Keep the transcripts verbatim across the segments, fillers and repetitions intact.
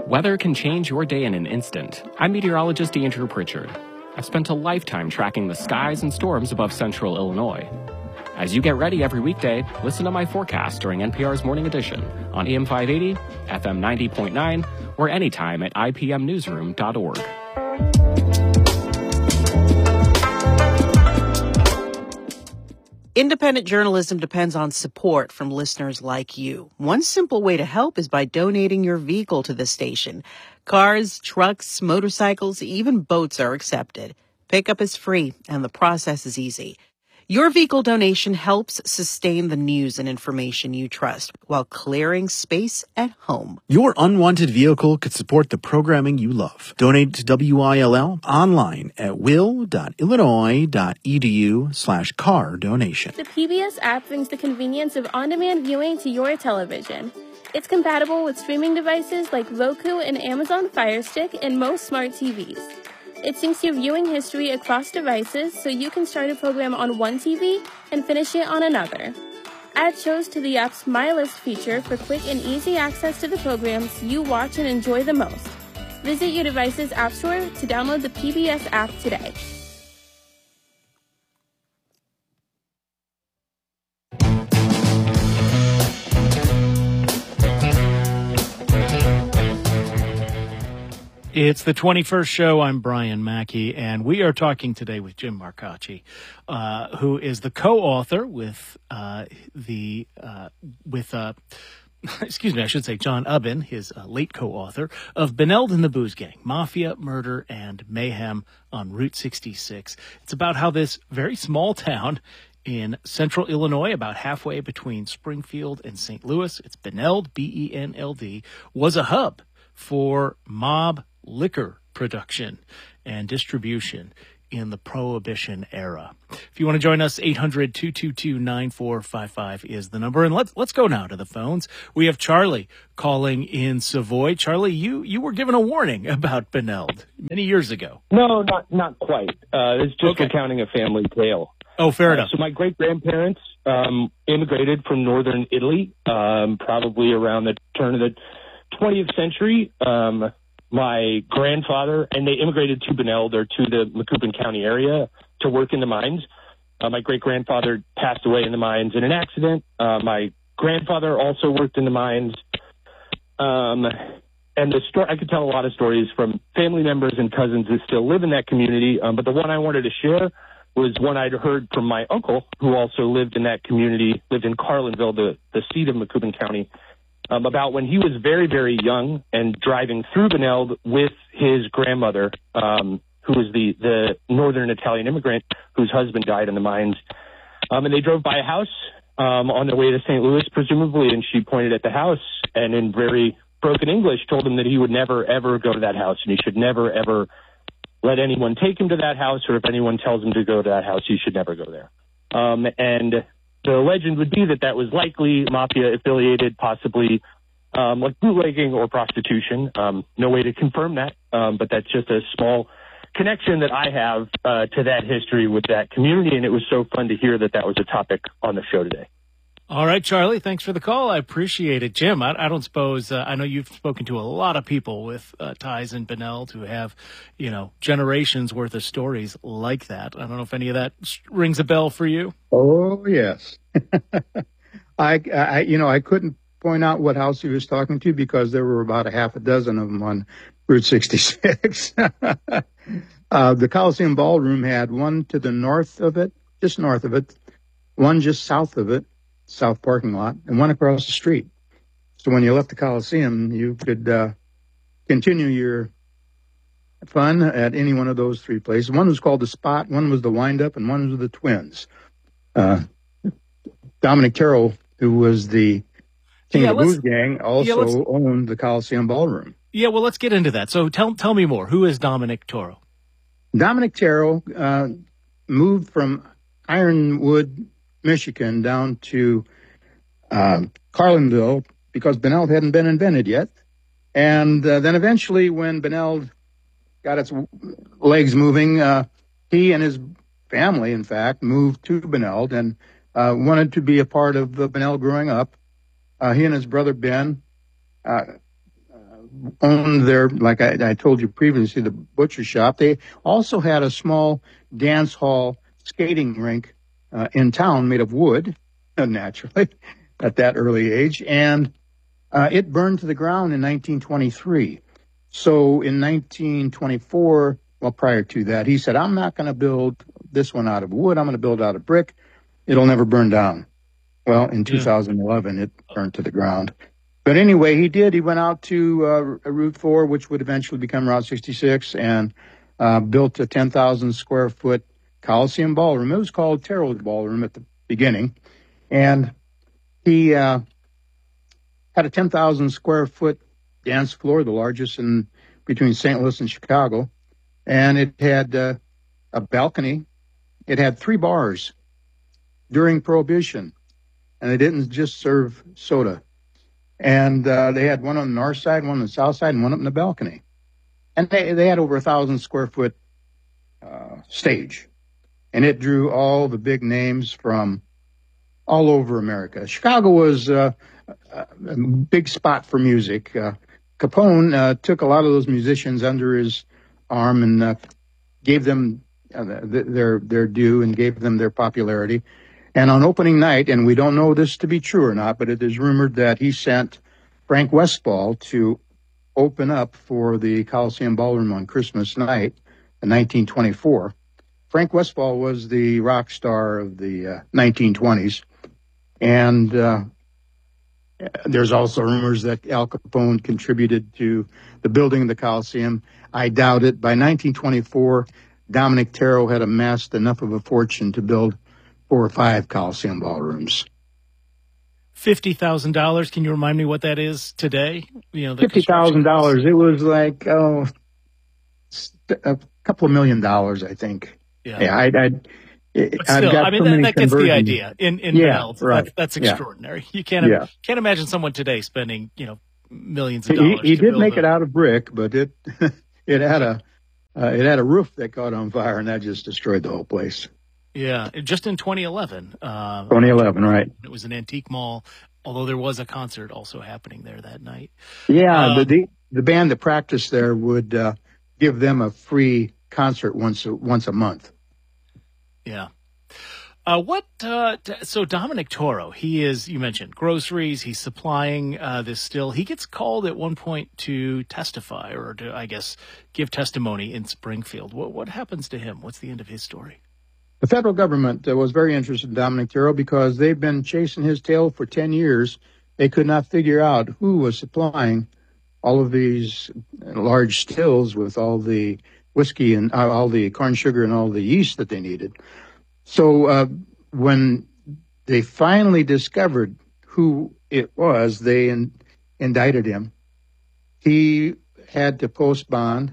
Weather can change your day in an instant. I'm meteorologist Andrew Pritchard. I've spent a lifetime tracking the skies and storms above central Illinois. As you get ready every weekday, listen to my forecast during N P R's Morning Edition on A M five eighty, F M ninety point nine, or anytime at I P M newsroom dot org. Independent journalism depends on support from listeners like you. One simple way to help is by donating your vehicle to the station. Cars, trucks, motorcycles, even boats are accepted. Pickup is free, and the process is easy. Your vehicle donation helps sustain the news and information you trust while clearing space at home. Your unwanted vehicle could support the programming you love. Donate to W I L L online at will.illinois.edu slash car donation. The P B S app brings the convenience of on-demand viewing to your television. It's compatible with streaming devices like Roku and Amazon Fire Stick and most smart T Vs. It syncs your viewing history across devices so you can start a program on one T V and finish it on another. Add shows to the app's My List feature for quick and easy access to the programs you watch and enjoy the most. Visit your device's app store to download the P B S app today. It's the twenty-first show. I'm Brian Mackey, and we are talking today with Jim Marcacci, uh, who is the co-author with uh, the uh, with uh, excuse me, I should say John Ubbin, his uh, late co-author of Beneld and the Booze Gang: Mafia, Murder, and Mayhem on Route sixty-six. It's about how this very small town in central Illinois, about halfway between Springfield and Saint Louis, it's Beneld, B E N L D, was a hub for mob liquor production and distribution in the Prohibition era. If you want to join us, eight hundred, two two two, nine four five five is the number. And let's let's go now to the phones. We have Charlie calling in Savoy. Charlie, you you were given a warning about Beneld many years ago. No, not not quite. Uh, it's just Okay. recounting a family tale. Oh, fair Uh, enough. so my great-grandparents um, immigrated from northern Italy, um, probably around the turn of the twentieth century. Um, my grandfather, and they immigrated to Beneld or to the Macoupin County area to work in the mines. Uh, my great-grandfather passed away in the mines in an accident. Uh, my grandfather also worked in the mines. Um, and the story, I could tell a lot of stories from family members and cousins that still live in that community. Um, but the one I wanted to share was one I'd heard from my uncle, who also lived in that community, lived in Carlinville, the, the seat of Macoupin County, um, about when he was very, very young and driving through Beneld with his grandmother, um, who was the, the northern Italian immigrant whose husband died in the mines. Um, and they drove by a house um, on their way to Saint Louis, presumably, and she pointed at the house and in very broken English told him that he would never, ever go to that house, and he should never, ever let anyone take him to that house, or if anyone tells him to go to that house, he should never go there. Um, and the legend would be that that was likely mafia-affiliated, possibly um, like bootlegging or prostitution. Um, no way to confirm that, um, but that's just a small connection that I have uh, to that history with that community, and it was so fun to hear that that was a topic on the show today. All right, Charlie, thanks for the call. I appreciate it. Jim, I, I don't suppose, uh, I know you've spoken to a lot of people with uh, ties in Beneld who have, you know, generations worth of stories like that. I don't know if any of that rings a bell for you. Oh, yes. I, I, you know, I couldn't point out what house he was talking to because there were about a half a dozen of them on Route sixty-six. uh, the Coliseum Ballroom had one to the north of it, just north of it, one just south of it, south parking lot, and one across the street. So when you left the Coliseum, you could uh, continue your fun at any one of those three places. One was called the Spot, one was the Wind Up, and one was the Twins. Uh, Dominic Terrell, who was the King Yeah, of the let's- Booze Gang, also yeah, owned the Coliseum Ballroom. Yeah, well, let's get into that. So tell tell me more. Who is Dominic Toro? Dominic Terrell uh, moved from Ironwood, Michigan, down to uh, Carlinville because Beneld hadn't been invented yet. And uh, then eventually when Beneld got its legs moving, uh, he and his family, in fact, moved to Beneld and uh, wanted to be a part of the Beneld growing up. Uh, he and his brother Ben uh, owned their, like I, I told you previously, the butcher shop. They also had a small dance hall skating rink uh, in town made of wood, uh, naturally, at that early age. And uh, it burned to the ground in nineteen twenty-three. So in nineteen twenty-four, well, prior to that, he said, I'm not going to build this one out of wood. I'm going to build out of brick. It'll never burn down. Well, in two thousand eleven, it burned to the ground. But anyway, he did. He went out to uh, Route four, which would eventually become Route sixty-six, and uh, built a ten thousand square foot Coliseum Ballroom. It was called Terrell's Ballroom at the beginning. And he uh, had a ten thousand square foot dance floor, the largest in between Saint Louis and Chicago. And it had uh, a balcony. It had three bars during Prohibition. And they didn't just serve soda. And uh, they had one on the north side, one on the south side, and one up in the balcony. And they, they had over a thousand square foot uh, stage. And it drew all the big names from all over America. Chicago was uh, a big spot for music. Uh, Capone uh, took a lot of those musicians under his arm and uh, gave them uh, their their due and gave them their popularity. And on opening night, and we don't know this to be true or not, but it is rumored that he sent Frank Westphal to open up for the Coliseum Ballroom on Christmas night in nineteen twenty-four. Frank Westphal was the rock star of the uh, nineteen twenties. And uh, there's also rumors that Al Capone contributed to the building of the Coliseum. I doubt it. By nineteen twenty-four, Dominic Terrell had amassed enough of a fortune to build four or five Coliseum ballrooms. Fifty thousand dollars. Can you remind me what that is today? You know, fifty thousand dollars. It was like oh, a couple of million dollars, I think. Yeah, yeah I'd, I'd, but still, I've got I mean, so that, that gets the idea. In in yeah, Benel, right. that, that's extraordinary. Yeah. You can't yeah. can't imagine someone today spending you know millions of dollars. He, he to did build make a, it out of brick, but it it had a uh, it had a roof that caught on fire, and that just destroyed the whole place. Yeah, just in twenty eleven. Uh, twenty eleven, right. It was an antique mall, although there was a concert also happening there that night. Yeah, um, the, the the band that practiced there would uh, give them a free concert once a, once a month. Yeah. Uh, what, uh, so Dominic Toro, he is, you mentioned groceries, he's supplying uh, this still. He gets called at one point to testify or to, I guess, give testimony in Springfield. What, what happens to him? What's the end of his story? The federal government uh, was very interested in Dominic Toro because they've been chasing his tail for ten years. They could not figure out who was supplying all of these large stills with all the whiskey and uh, all the corn sugar and all the yeast that they needed. So uh, when they finally discovered who it was, they in, indicted him. He had to post bond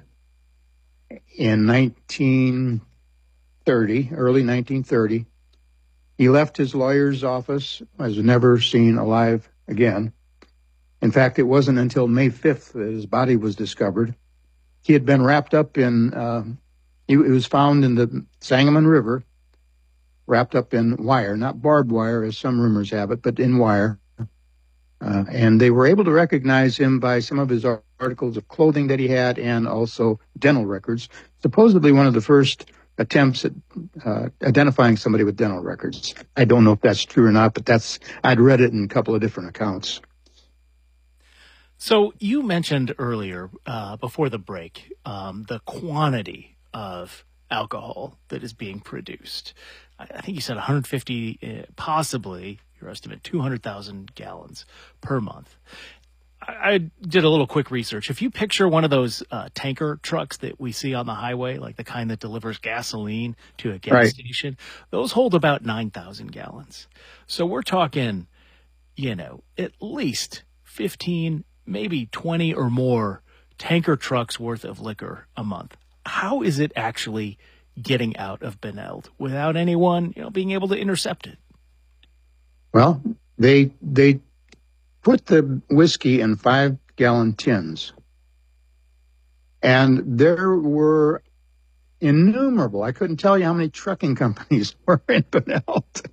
in nineteen thirty, early nineteen thirty. He left his lawyer's office, was never seen alive again. In fact, it wasn't until May fifth that his body was discovered. He had been wrapped up in, uh, he, he was found in the Sangamon River, wrapped up in wire, not barbed wire, as some rumors have it, but in wire. Uh, and they were able to recognize him by some of his articles of clothing that he had and also dental records. Supposedly one of the first attempts at uh, identifying somebody with dental records. I don't know if that's true or not, but that's, I'd read it in a couple of different accounts. So you mentioned earlier, uh, before the break, um, the quantity of alcohol that is being produced. I think you said one hundred fifty, uh, possibly, your estimate, two hundred thousand gallons per month. I, I did a little quick research. If you picture one of those uh, tanker trucks that we see on the highway, like the kind that delivers gasoline to a gas right. station, those hold about nine thousand gallons. So we're talking, you know, at least fifteen, maybe twenty or more tanker trucks worth of liquor a month. How is it actually getting out of Benilde without anyone, you know, being able to intercept it? Well, they they put the whiskey in five gallon tins, and there were innumerable. I couldn't tell you how many trucking companies were in Benilde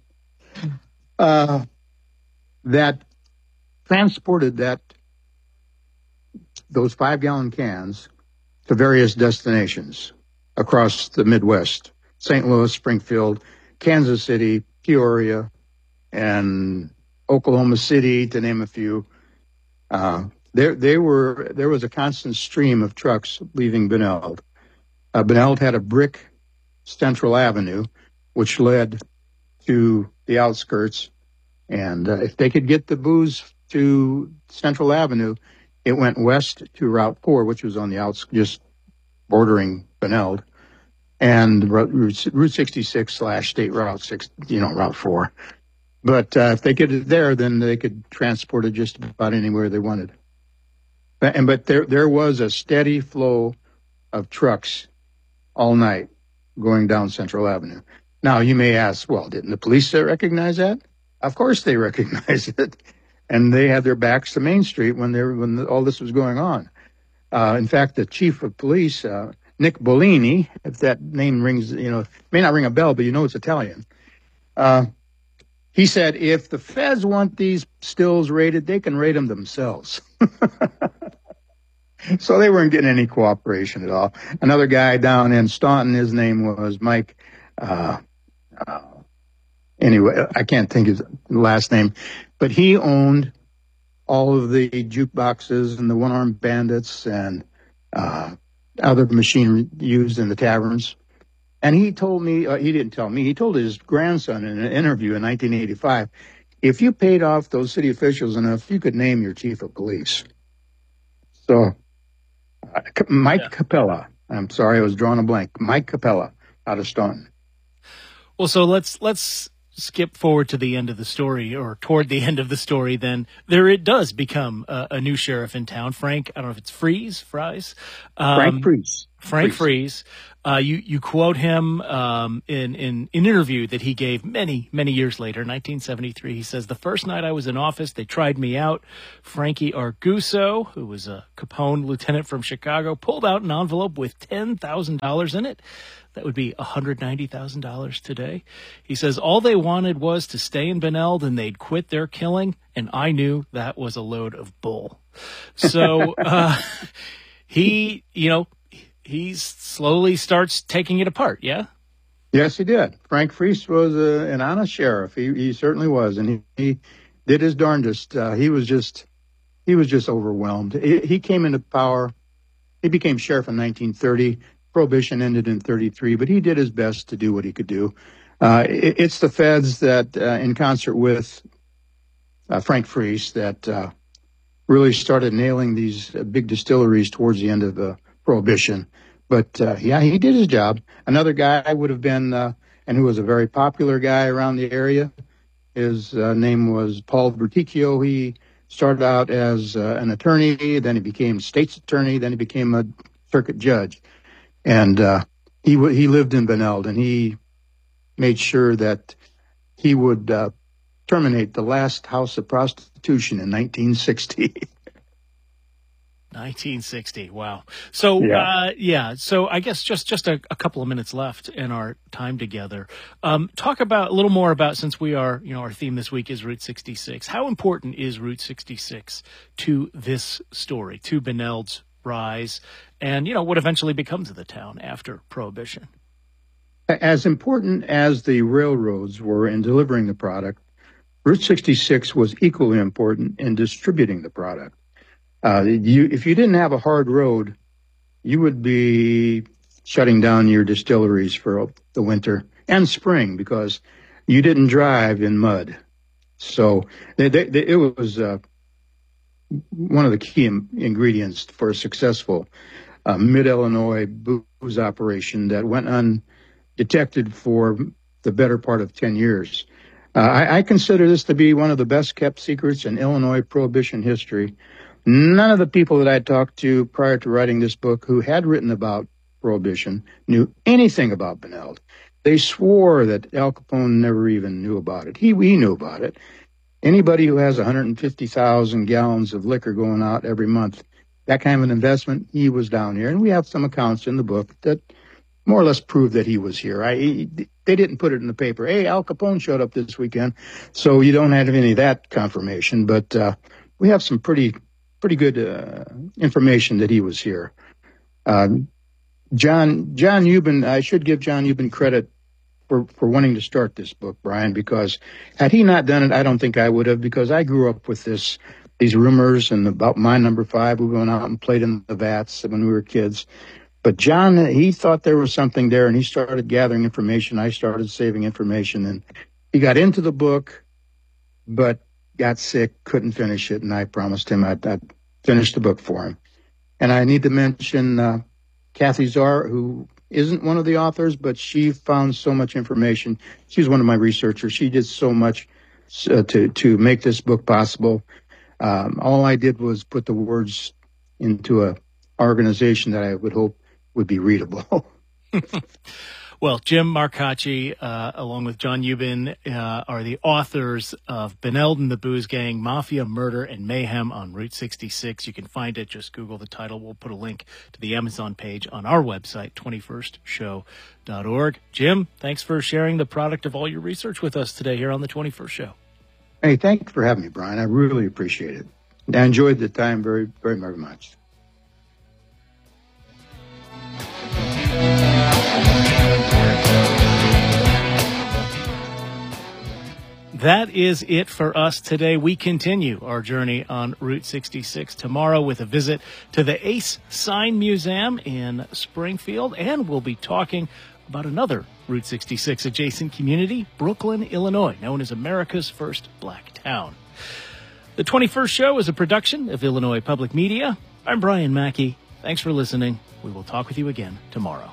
uh, that transported that those five-gallon cans to various destinations across the Midwest, Saint Louis, Springfield, Kansas City, Peoria, and Oklahoma City, to name a few. Uh, there, they were, there was a constant stream of trucks leaving Beneld. Uh, Beneld had a brick Central Avenue, which led to the outskirts. And uh, if they could get the booze to Central Avenue, it went west to Route four, which was on the outskirts, just bordering Beneld, and Route sixty-six slash State Route six, you know, Route four. But uh, if they get it there, then they could transport it just about anywhere they wanted. But, and but there there was a steady flow of trucks all night going down Central Avenue. Now you may ask, well, didn't the police recognize that? Of course they recognized it, and they had their backs to Main Street when they were, when the, all this was going on. Uh, in fact, the chief of police, uh, Nick Bolini, if that name rings, you know, may not ring a bell, but you know it's Italian. Uh, he said, if the feds want these stills raided, they can raid them themselves. So they weren't getting any cooperation at all. Another guy down in Staunton, his name was Mike. Uh, uh, anyway, I can't think of his last name, but he owned all of the jukeboxes and the one-armed bandits and uh, other machinery used in the taverns. And he told me, uh, he didn't tell me, he told his grandson in an interview in nineteen eighty-five, if you paid off those city officials enough, you could name your chief of police. So, uh, Mike yeah. Capella, I'm sorry, I was drawing a blank, Mike Capella out of Staunton. Well, so let's, let's, skip forward to the end of the story, or toward the end of the story, then there it does become a, a new sheriff in town. Frank, I don't know if it's Freeze, Fries? Um, Frank Freeze. Frank Freeze. Uh, you, you quote him um, in, in an interview that he gave many, many years later, nineteen seventy-three. He says, the first night I was in office, they tried me out. Frankie Arguso, who was a Capone lieutenant from Chicago, pulled out an envelope with ten thousand dollars in it. That would be one hundred ninety thousand dollars today. He says, all they wanted was to stay in Beneld and they'd quit their killing, and I knew that was a load of bull. So uh, he, you know, he slowly starts taking it apart, yeah? Yes, he did. Frank Freese was uh, an honest sheriff. He he certainly was, and he, he did his darndest. Uh, he was just he was just overwhelmed. He, he came into power. He became sheriff in nineteen thirty. Prohibition ended in thirty-three, but he did his best to do what he could do. Uh, it, it's the feds that, uh, in concert with uh, Frank Freese, that uh, really started nailing these uh, big distilleries towards the end of the Prohibition. But, uh, yeah, he did his job. Another guy would have been, uh, and who was a very popular guy around the area, his uh, name was Paul Berticchio. He started out as uh, an attorney, then he became state's attorney, then he became a circuit judge. And uh, he w- he lived in Beneld, and he made sure that he would uh, terminate the last house of prostitution in nineteen sixty. nineteen sixty, wow. So, yeah, uh, yeah so I guess just, just a, a couple of minutes left in our time together. Um, talk about a little more about, since we are, you know, our theme this week is Route sixty-six. How important is Route sixty-six to this story, to Beneld's rise, and, you know, what eventually becomes of the town after Prohibition? As important as the railroads were in delivering the product, Route sixty-six was equally important in distributing the product. Uh, you, if you didn't have a hard road, you would be shutting down your distilleries for the winter and spring because you didn't drive in mud. So they, they, they, it was uh, one of the key in, ingredients for a successful uh, mid-Illinois booze operation that went undetected for the better part of ten years. Uh, I, I consider this to be one of the best-kept secrets in Illinois Prohibition history. None of the people that I talked to prior to writing this book who had written about Prohibition knew anything about Beneld. They swore that Al Capone never even knew about it. He, he knew about it. Anybody who has one hundred fifty thousand gallons of liquor going out every month, that kind of an investment, he was down here. And we have some accounts in the book that more or less prove that he was here. I, he, they didn't put it in the paper. Hey, Al Capone showed up this weekend. So you don't have any of that confirmation. But uh, we have some pretty pretty good uh, information that he was here. Um, John John Euban, I should give John Euban credit for, for wanting to start this book, Brian, because had he not done it, I don't think I would have, because I grew up with this these rumors and about my number five. We went out and played in the vats when we were kids. But John, he thought there was something there, and he started gathering information. I started saving information, and he got into the book, but got sick, couldn't finish it, and I promised him I'd, I'd finish the book for him. And I need to mention uh, Kathy Czar, who isn't one of the authors, but she found so much information. She's one of my researchers. She did so much uh, to, to make this book possible. Um, all I did was put the words into a organization that I would hope would be readable. Well, Jim Marcacci, uh, along with John Euban, uh, are the authors of Beneld and the Booze Gang, Mafia, Murder, and Mayhem on Route sixty-six. You can find it. Just Google the title. We'll put a link to the Amazon page on our website, twenty-first show dot org. Jim, thanks for sharing the product of all your research with us today here on the twenty-first Show. Hey, thank you for having me, Brian. I really appreciate it. I enjoyed the time very, very, very much. That is it for us today. We continue our journey on Route sixty-six tomorrow with a visit to the Ace Sign Museum in Springfield, and we'll be talking about another Route sixty-six adjacent community, Brooklyn, Illinois, known as America's first black town. The twenty-first Show is a production of Illinois Public Media. I'm Brian Mackey. Thanks for listening. We will talk with you again tomorrow.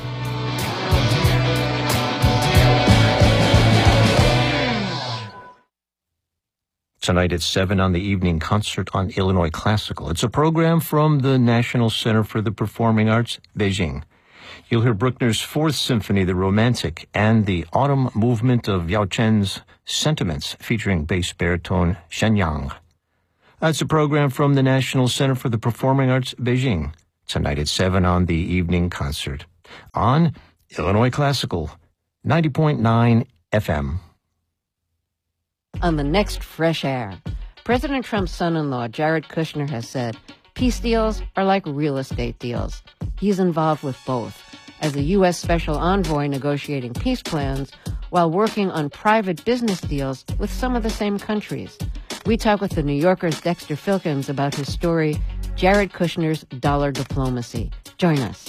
Tonight at seven on the Evening Concert on Illinois Classical. It's a program from the National Center for the Performing Arts, Beijing. You'll hear Bruckner's Fourth Symphony, The Romantic, and the Autumn Movement of Yao Chen's Sentiments, featuring bass baritone Shen Yang. That's a program from the National Center for the Performing Arts, Beijing. Tonight at seven on the Evening Concert on Illinois Classical, ninety point nine F M. On the next Fresh Air, President Trump's son-in-law, Jared Kushner, has said, peace deals are like real estate deals. He's involved with both, as a U S special envoy negotiating peace plans while working on private business deals with some of the same countries. We talk with the New Yorker's Dexter Filkins about his story, Jared Kushner's Dollar Diplomacy. Join us.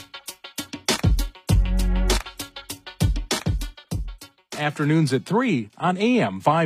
Afternoons at three on A M five